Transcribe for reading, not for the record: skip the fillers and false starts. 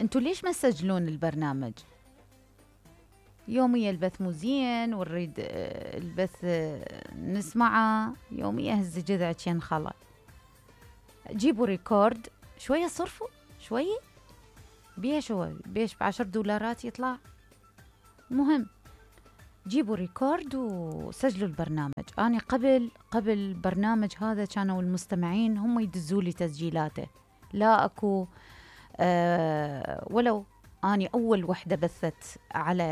انتوا ليش ما تسجلون البرنامج؟ يوميا البث مو زين ونريد البث نسمعه يوميا، هز جذعك ينخلى. جيبوا ريكورد شوية، صرفوا شوية بيها، شو بيش $10 يطلع. المهم جيبوا ريكورد وسجلوا البرنامج. أنا قبل البرنامج هذا كانوا المستمعين هم يدزوا لي تسجيلاته، لا أكو ولو أنا أول وحدة بثت على